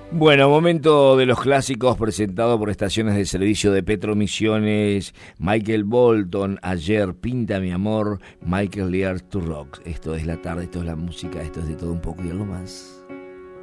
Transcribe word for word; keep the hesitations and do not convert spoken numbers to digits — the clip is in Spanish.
Bueno, momento de los clásicos presentado por estaciones de servicio de Petro Misiones, Michael Bolton, Ayer, Pinta mi amor, Michael Lear to Rock. Esto es la tarde, esto es la música, esto es de todo un poco y algo más.